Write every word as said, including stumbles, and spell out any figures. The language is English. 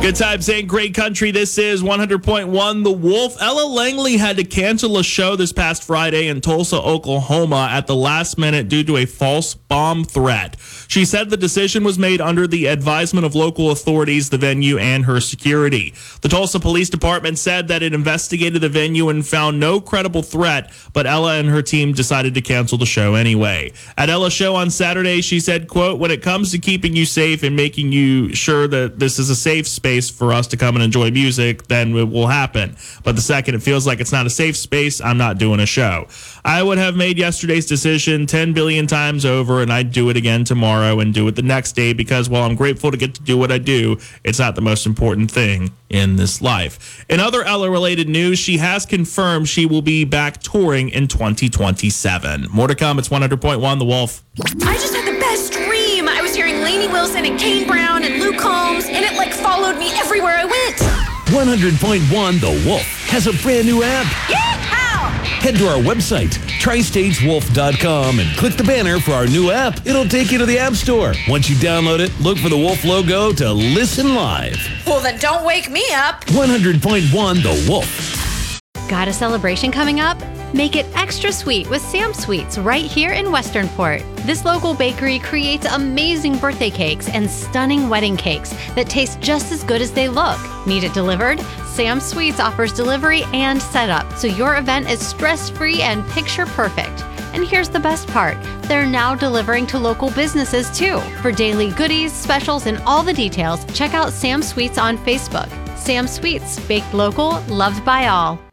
Good times ain't great country. This is one hundred point one The Wolf. Ella Langley had to cancel a show this past Friday in Tulsa, Oklahoma at the last minute due to a false bomb threat. She said the decision was made under the advisement of local authorities, the venue, and her security. The Tulsa Police Department said that it investigated the venue and found no credible threat, but Ella and her team decided to cancel the show anyway. At Ella's show on Saturday, she said, quote, "When it comes to keeping you safe and making you sure that this is a safe space for us to come and enjoy music, then it will happen. But the second it feels like it's not a safe space, I'm not doing a show. I would have made yesterday's decision ten billion times over, and I'd do it again tomorrow and do it the next day because while I'm grateful to get to do what I do, it's not the most important thing in this life." In other Ella-related news, she has confirmed she will be back touring in twenty twenty-seven. More to come. It's one hundred point one The Wolf. I just had the best dream. I was hearing Lainey Wilson and Kane Brown and Luke Combs, and it like followed me everywhere I went. one hundred point one The Wolf has a brand new app. Yeehaw! Head to our website, tri states wolf dot com, and click the banner for our new app. It'll take you to the App Store. Once you download it, look for the Wolf logo to listen live. Well, then don't wake me up. one hundred point one The Wolf. Got a celebration coming up? Make it extra sweet with Sam Sweets right here in Westernport. This local bakery creates amazing birthday cakes and stunning wedding cakes that taste just as good as they look. Need it delivered? Sam Sweets offers delivery and setup, so your event is stress-free and picture-perfect. And here's the best part. They're now delivering to local businesses too. For daily goodies, specials, and all the details, check out Sam Sweets on Facebook. Sam Sweets, baked local, loved by all.